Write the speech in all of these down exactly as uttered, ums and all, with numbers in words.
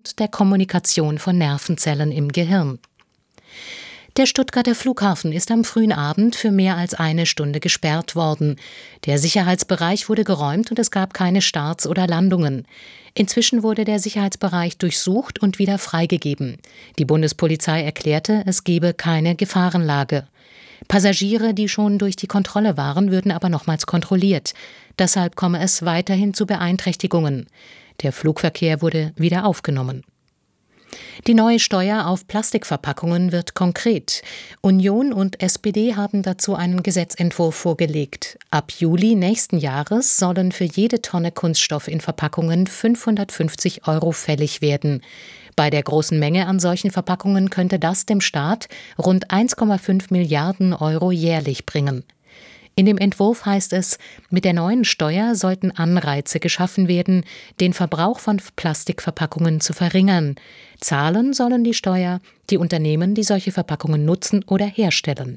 der Kommunikation von Nervenzellen im Gehirn. Der Stuttgarter Flughafen ist am frühen Abend für mehr als eine Stunde gesperrt worden. Der Sicherheitsbereich wurde geräumt und es gab keine Starts oder Landungen. Inzwischen wurde der Sicherheitsbereich durchsucht und wieder freigegeben. Die Bundespolizei erklärte, es gebe keine Gefahrenlage. Passagiere, die schon durch die Kontrolle waren, würden aber nochmals kontrolliert. Deshalb komme es weiterhin zu Beeinträchtigungen. Der Flugverkehr wurde wieder aufgenommen. Die neue Steuer auf Plastikverpackungen wird konkret. Union und S P D haben dazu einen Gesetzentwurf vorgelegt. Ab Juli nächsten Jahres sollen für jede Tonne Kunststoff in Verpackungen fünfhundertfünfzig Euro fällig werden. Bei der großen Menge an solchen Verpackungen könnte das dem Staat rund eins Komma fünf Milliarden Euro jährlich bringen. In dem Entwurf heißt es, mit der neuen Steuer sollten Anreize geschaffen werden, den Verbrauch von Plastikverpackungen zu verringern. Zahlen sollen die Steuer die Unternehmen, die solche Verpackungen nutzen oder herstellen.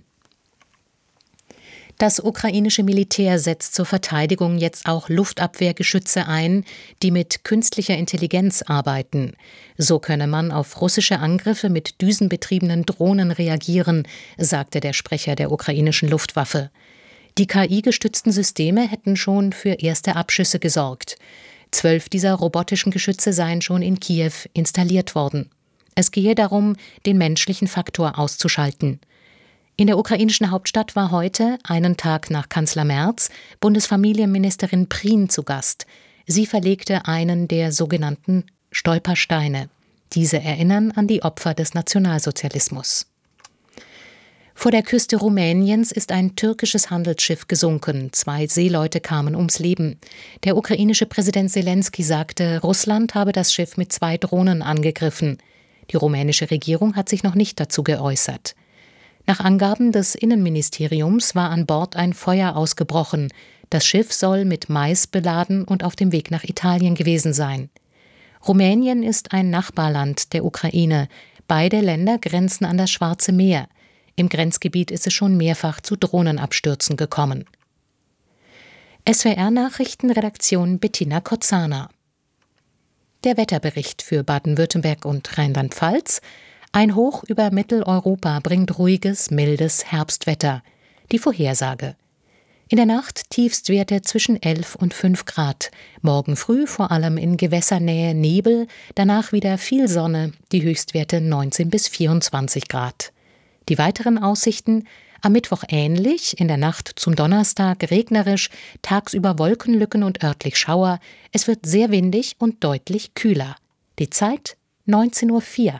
Das ukrainische Militär setzt zur Verteidigung jetzt auch Luftabwehrgeschütze ein, die mit künstlicher Intelligenz arbeiten. So könne man auf russische Angriffe mit düsenbetriebenen Drohnen reagieren, sagte der Sprecher der ukrainischen Luftwaffe. Die K I-gestützten Systeme hätten schon für erste Abschüsse gesorgt. Zwölf dieser robotischen Geschütze seien schon in Kiew installiert worden. Es gehe darum, den menschlichen Faktor auszuschalten. In der ukrainischen Hauptstadt war heute, einen Tag nach Kanzler Merz, Bundesfamilienministerin Prien zu Gast. Sie verlegte einen der sogenannten Stolpersteine. Diese erinnern an die Opfer des Nationalsozialismus. Vor der Küste Rumäniens ist ein türkisches Handelsschiff gesunken. Zwei Seeleute kamen ums Leben. Der ukrainische Präsident Selenskyj sagte, Russland habe das Schiff mit zwei Drohnen angegriffen. Die rumänische Regierung hat sich noch nicht dazu geäußert. Nach Angaben des Innenministeriums war an Bord ein Feuer ausgebrochen. Das Schiff soll mit Mais beladen und auf dem Weg nach Italien gewesen sein. Rumänien ist ein Nachbarland der Ukraine. Beide Länder grenzen an das Schwarze Meer. Im Grenzgebiet ist es schon mehrfach zu Drohnenabstürzen gekommen. S W R-Nachrichten, Redaktion Bettina Kozana. Der Wetterbericht für Baden-Württemberg und Rheinland-Pfalz. Ein Hoch über Mitteleuropa bringt ruhiges, mildes Herbstwetter. Die Vorhersage. In der Nacht Tiefstwerte zwischen elf und fünf Grad. Morgen früh vor allem in Gewässernähe Nebel, danach wieder viel Sonne, die Höchstwerte neunzehn bis vierundzwanzig Grad. Die weiteren Aussichten: am Mittwoch ähnlich, in der Nacht zum Donnerstag regnerisch, tagsüber Wolkenlücken und örtlich Schauer. Es wird sehr windig und deutlich kühler. Die Zeit neunzehn Uhr vier.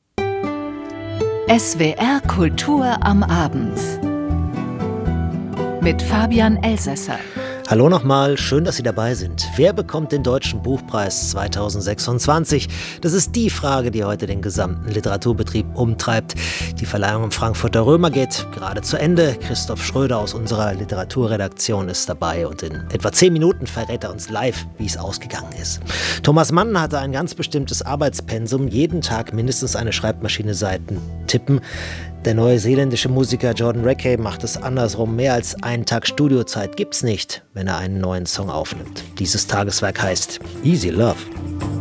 S W R Kultur am Abend mit Fabian Elsässer. Hallo nochmal, schön, dass Sie dabei sind. Wer bekommt den Deutschen Buchpreis zweitausendsechsundzwanzig? Das ist die Frage, die heute den gesamten Literaturbetrieb umtreibt. Die Verleihung im Frankfurter Römer geht gerade zu Ende. Christoph Schröder aus unserer Literaturredaktion ist dabei und in etwa zehn Minuten verrät er uns live, wie es ausgegangen ist. Thomas Mann hatte ein ganz bestimmtes Arbeitspensum, jeden Tag mindestens eine Schreibmaschine Seiten tippen. Der neuseeländische Musiker Jordan Rakei macht es andersrum. Mehr als einen Tag Studiozeit gibt's nicht, wenn er einen neuen Song aufnimmt. Dieses Tageswerk heißt Easy Love.